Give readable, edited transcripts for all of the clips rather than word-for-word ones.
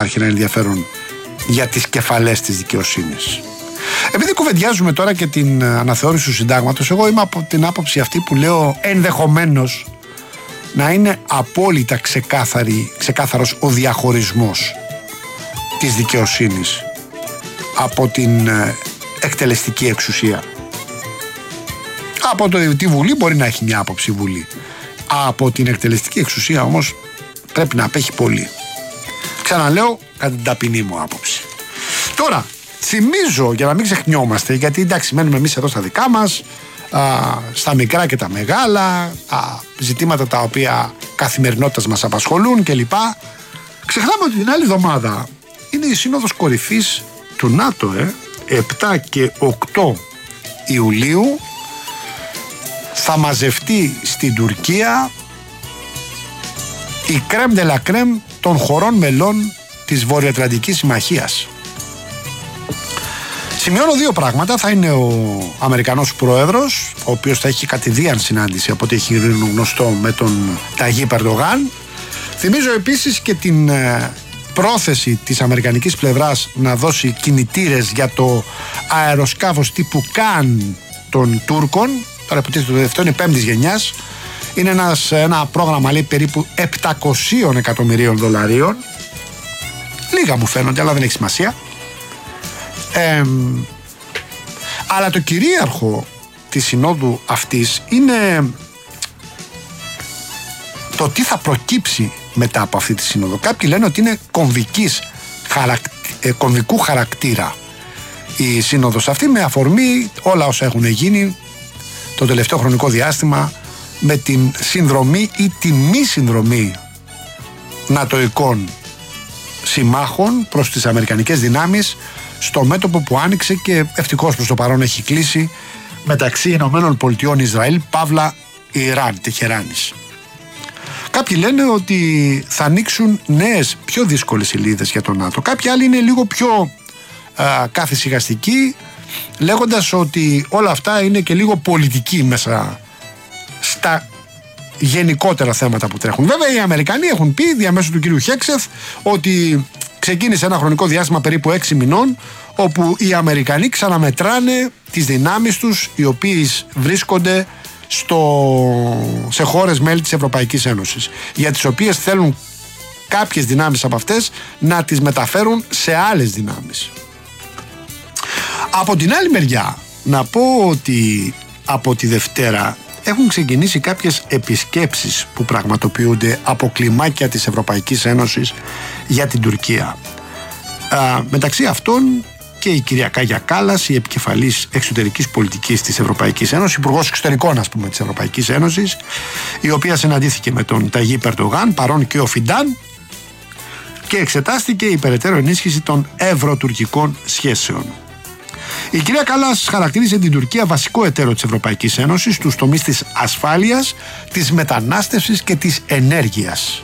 υπάρχει ένα ενδιαφέρον για τις κεφαλές της δικαιοσύνης. Επειδή κουβεντιάζουμε τώρα και την αναθεώρηση του συντάγματος, εγώ είμαι από την άποψη αυτή που λέω ενδεχομένως να είναι απόλυτα ξεκάθαρος ο διαχωρισμός της δικαιοσύνης από την εκτελεστική εξουσία. Από τη Βουλή μπορεί να έχει μια άποψη η Βουλή. Από την εκτελεστική εξουσία όμως πρέπει να απέχει πολύ. Ξαναλέω κατά την ταπεινή μου άποψη. Τώρα, θυμίζω για να μην ξεχνιόμαστε, γιατί εντάξει μένουμε εμείς εδώ στα δικά μας, στα μικρά και τα μεγάλα, ζητήματα τα οποία καθημερινότητας μας απασχολούν κλπ. Ξεχνάμε ότι την άλλη εβδομάδα είναι η Σύνοδος Κορυφής του ΝΑΤΟ, 7 και 8 Ιουλίου. Θα μαζευτεί στην Τουρκία η crème de la crème των χωρών μελών της Βορειοατλαντικής Συμμαχίας. Σημειώνω δύο πράγματα. Θα είναι ο Αμερικανός Πρόεδρος, ο οποίος θα έχει κατηδίαν συνάντηση από ό,τι έχει γίνει γνωστό με τον Ταγί Ερντογάν. Θυμίζω επίσης και την πρόθεση της αμερικανικής πλευράς να δώσει κινητήρες για το αεροσκάφος τύπου Καν των Τούρκων. Τώρα υποτίθεται αυτό είναι 5ης γενιάς. Είναι ένα πρόγραμμα λέει περίπου 700 εκατομμυρίων δολαρίων. Λίγα μου φαίνονται, αλλά δεν έχει σημασία. Αλλά το κυρίαρχο της συνόδου αυτής είναι το τι θα προκύψει μετά από αυτή τη σύνοδο. Κάποιοι λένε ότι είναι κομβικού χαρακτήρα η σύνοδος αυτή, με αφορμή όλα όσα έχουν γίνει το τελευταίο χρονικό διάστημα με την συνδρομή ή τη μη συνδρομή νατοικών συμμάχων προς τις αμερικανικές δυνάμεις στο μέτωπο που άνοιξε και ευτυχώς προς το παρόν έχει κλείσει μεταξύ Ηνωμένων Πολιτειών Ισραήλ, Παύλα Ιράν, Τεχεράνης. Κάποιοι λένε ότι θα ανοίξουν νέες πιο δύσκολες σελίδες για τον ΝΑΤΟ. Κάποιοι άλλοι είναι λίγο πιο καθησυχαστικοί, λέγοντας ότι όλα αυτά είναι και λίγο πολιτική μέσα στα γενικότερα θέματα που τρέχουν. Βέβαια οι Αμερικανοί έχουν πει διαμέσου του κύριου Χέξεθ ότι ξεκίνησε ένα χρονικό διάστημα περίπου 6 μηνών όπου οι Αμερικανοί ξαναμετράνε τις δυνάμεις τους οι οποίες βρίσκονται σε χώρες μέλη της Ευρωπαϊκής Ένωσης, για τις οποίες θέλουν κάποιες δυνάμεις από αυτές να τις μεταφέρουν σε άλλες δυνάμεις. Από την άλλη μεριά να πω ότι από τη Δευτέρα έχουν ξεκινήσει κάποιες επισκέψεις που πραγματοποιούνται από κλιμάκια της Ευρωπαϊκής Ένωσης για την Τουρκία. Μεταξύ αυτών και η κυρία Κάγια Κάλλας, η επικεφαλής εξωτερικής πολιτικής της Ευρωπαϊκής Ένωσης, υπουργός εξωτερικών ας πούμε της Ευρωπαϊκής Ένωσης, η οποία συναντήθηκε με τον Ταγί Ερντογάν, παρόν και ο Φιντάν, και εξετάστηκε η περαιτέρω ενίσχυση των ευρωτουρκικών σχέσεων. Η κυρία Κάλλας χαρακτήρισε την Τουρκία βασικό εταίρο της Ευρωπαϊκής Ένωσης στους τομείς της ασφάλειας, της μετανάστευσης και της ενέργειας.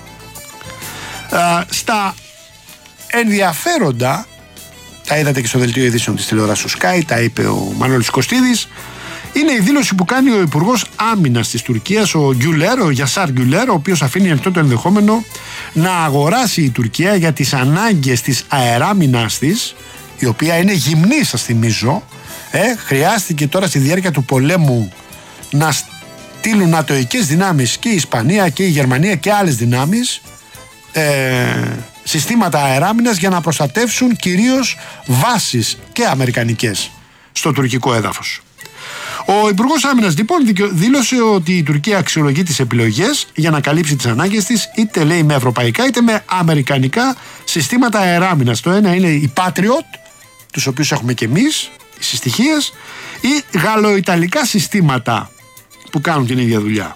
Στα ενδιαφέροντα, τα είδατε και στο δελτίο ειδήσεων της τηλεόρασης Sky, τα είπε ο Μανώλης Κωστίδης, είναι η δήλωση που κάνει ο Υπουργός Άμυνας της Τουρκίας, ο Γιασάρ Γκουλέρ, ο οποίος αφήνει ανοιχτό το ενδεχόμενο να αγοράσει η Τουρκία για τις ανάγκες της αεράμυνας της, η οποία είναι γυμνή, σας θυμίζω. Χρειάστηκε τώρα στη διάρκεια του πολέμου να στείλουν νατοικές δυνάμεις και η Ισπανία και η Γερμανία και άλλες δυνάμεις, συστήματα αεράμυνας για να προστατεύσουν κυρίως βάσεις και αμερικανικές στο τουρκικό έδαφος. Ο Υπουργός Άμυνας λοιπόν δήλωσε ότι η Τουρκία αξιολογεί τις επιλογές για να καλύψει τις ανάγκες της, είτε λέει με ευρωπαϊκά είτε με αμερικανικά συστήματα αεράμυνας. Το ένα είναι η Patriot, τους οποίους έχουμε και εμείς, οι συστοιχίες, ή γαλλοϊταλικά συστήματα που κάνουν την ίδια δουλειά.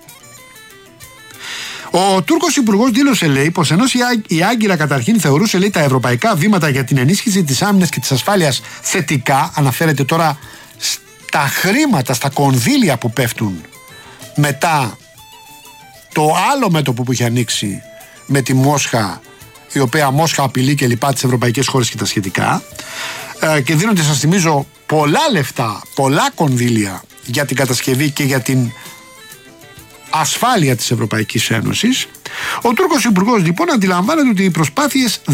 Ο Τούρκος Υπουργός δήλωσε, λέει, πως ενώ η Άγκυρα καταρχήν θεωρούσε, λέει, τα ευρωπαϊκά βήματα για την ενίσχυση της άμυνας και της ασφάλειας θετικά, αναφέρεται τώρα στα χρήματα, στα κονδύλια που πέφτουν μετά το άλλο μέτωπο που έχει ανοίξει με τη Μόσχα, η οποία Μόσχα απειλεί και λοιπά τις ευρωπαϊκές χώρες και τα σχετικά, και δίνονται, σας θυμίζω, πολλά λεφτά, πολλά κονδύλια για την κατασκευή και για την ασφάλεια της Ευρωπαϊκής Ένωσης. Ο Τούρκος Υπουργός λοιπόν αντιλαμβάνεται ότι οι προσπάθειες